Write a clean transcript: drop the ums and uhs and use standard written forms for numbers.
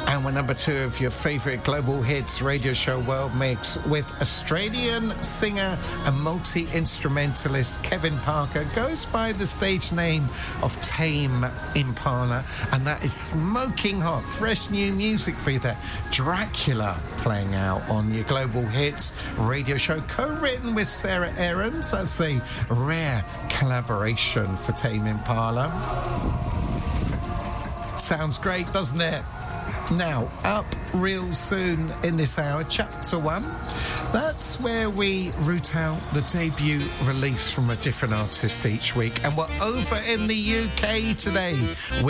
And we're number 2 of your favourite global hits radio show World Mix with Australian singer and multi-instrumentalist Kevin Parker. Goes by the stage name of Tame Impala, and that is smoking hot, fresh new music for you there. Dracula playing out on your global hits radio show, co-written with Sarah Aarons. That's a rare collaboration for Tame Impala. Sounds great, doesn't it? Now, up real soon in this hour, Chapter 1. That's where we root out the debut release from a different artist each week. And we're over in the UK today